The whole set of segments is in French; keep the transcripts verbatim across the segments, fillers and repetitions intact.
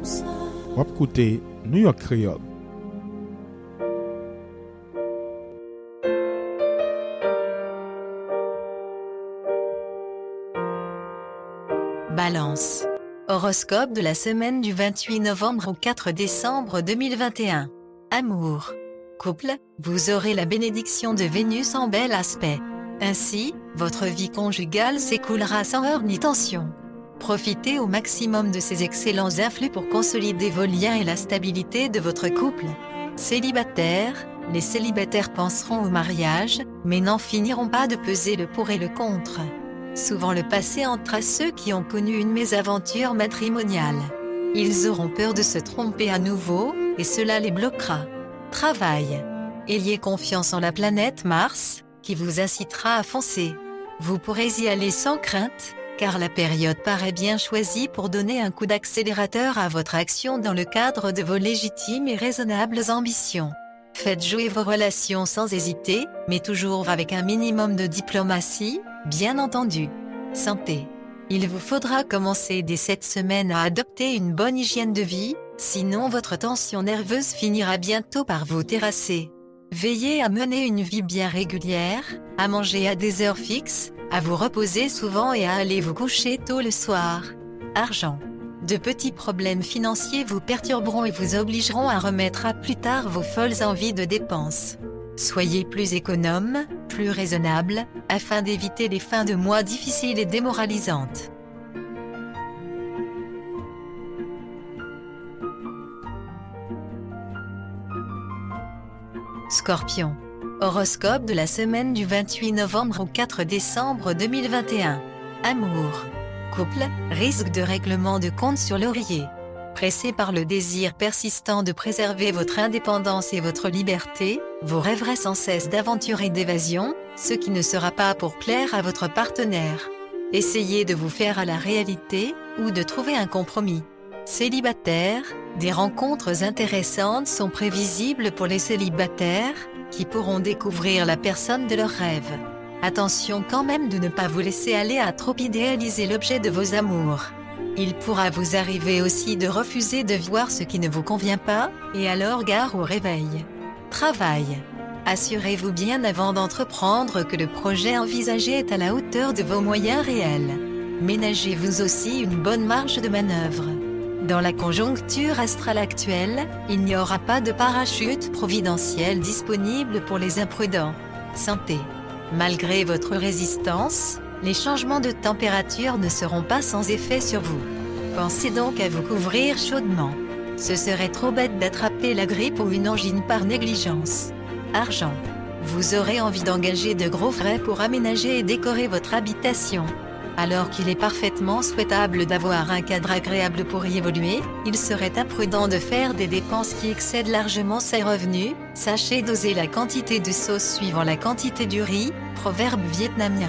Wap koute New York Creole. Balance. Horoscope de la semaine du vingt-huit novembre au quatre décembre deux mille vingt et un. Amour. Couple, vous aurez la bénédiction de Vénus en bel aspect. Ainsi, votre vie conjugale s'écoulera sans heurts ni tension. Profitez au maximum de ces excellents influx pour consolider vos liens et la stabilité de votre couple. Célibataires, les célibataires penseront au mariage, mais n'en finiront pas de peser le pour et le contre. Souvent le passé entre à ceux qui ont connu une mésaventure matrimoniale. Ils auront peur de se tromper à nouveau, et cela les bloquera. Travail. Ayez confiance en la planète Mars, qui vous incitera à foncer. Vous pourrez y aller sans crainte, car la période paraît bien choisie pour donner un coup d'accélérateur à votre action dans le cadre de vos légitimes et raisonnables ambitions. Faites jouer vos relations sans hésiter, mais toujours avec un minimum de diplomatie, bien entendu. Santé. Il vous faudra commencer dès cette semaine à adopter une bonne hygiène de vie, sinon votre tension nerveuse finira bientôt par vous terrasser. Veillez à mener une vie bien régulière, à manger à des heures fixes, à vous reposer souvent et à aller vous coucher tôt le soir. Argent. De petits problèmes financiers vous perturberont et vous obligeront à remettre à plus tard vos folles envies de dépenses. Soyez plus économe, plus raisonnable, afin d'éviter les fins de mois difficiles et démoralisantes. Scorpion. Horoscope de la semaine du vingt-huit novembre au quatre décembre deux mille vingt et un. Amour. Couple, risque de règlement de compte sur l'oreiller. Pressé par le désir persistant de préserver votre indépendance et votre liberté, vous rêverez sans cesse d'aventure et d'évasion, ce qui ne sera pas pour plaire à votre partenaire. Essayez de vous faire à la réalité, ou de trouver un compromis. Célibataire, des rencontres intéressantes sont prévisibles pour les célibataires, qui pourront découvrir la personne de leurs rêves. Attention quand même de ne pas vous laisser aller à trop idéaliser l'objet de vos amours. Il pourra vous arriver aussi de refuser de voir ce qui ne vous convient pas, et alors gare au réveil. Travail. Assurez-vous bien avant d'entreprendre que le projet envisagé est à la hauteur de vos moyens réels. Ménagez-vous aussi une bonne marge de manœuvre. Dans la conjoncture astrale actuelle, il n'y aura pas de parachute providentiel disponible pour les imprudents. Santé. Malgré votre résistance, les changements de température ne seront pas sans effet sur vous. Pensez donc à vous couvrir chaudement. Ce serait trop bête d'attraper la grippe ou une angine par négligence. Argent. Vous aurez envie d'engager de gros frais pour aménager et décorer votre habitation. Alors qu'il est parfaitement souhaitable d'avoir un cadre agréable pour y évoluer, il serait imprudent de faire des dépenses qui excèdent largement ses revenus. Sachez doser la quantité de sauce suivant la quantité du riz, proverbe vietnamien.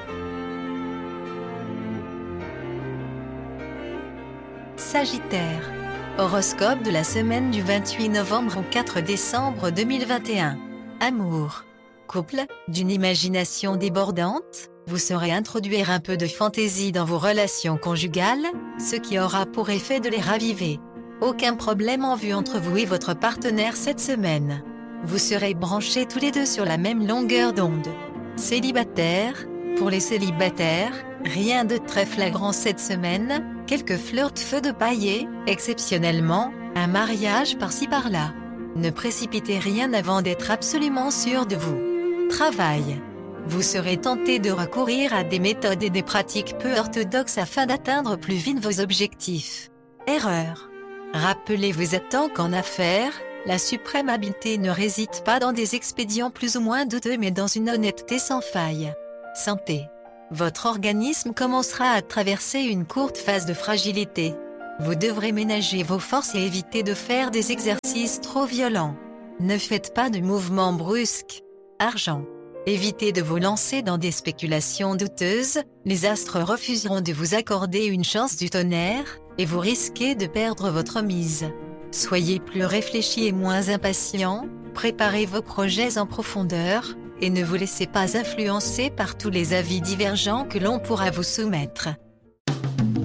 Sagittaire. Horoscope de la semaine du vingt-huit novembre au quatre décembre deux mille vingt et un. Amour. Couple, d'une imagination débordante, vous saurez introduire un peu de fantaisie dans vos relations conjugales, ce qui aura pour effet de les raviver. Aucun problème en vue entre vous et votre partenaire cette semaine. Vous serez branchés tous les deux sur la même longueur d'onde. Célibataire, pour les célibataires, rien de très flagrant cette semaine, quelques flirts feu de paille, exceptionnellement, un mariage par-ci par-là. Ne précipitez rien avant d'être absolument sûr de vous. Travail. Vous serez tenté de recourir à des méthodes et des pratiques peu orthodoxes afin d'atteindre plus vite vos objectifs. Erreur. Rappelez-vous à temps qu'en affaires, la suprême habileté ne réside pas dans des expédients plus ou moins douteux mais dans une honnêteté sans faille. Santé. Votre organisme commencera à traverser une courte phase de fragilité. Vous devrez ménager vos forces et éviter de faire des exercices trop violents. Ne faites pas de mouvements brusques. Argent. Évitez de vous lancer dans des spéculations douteuses, les astres refuseront de vous accorder une chance du tonnerre, et vous risquez de perdre votre mise. Soyez plus réfléchi et moins impatient, préparez vos projets en profondeur, et ne vous laissez pas influencer par tous les avis divergents que l'on pourra vous soumettre.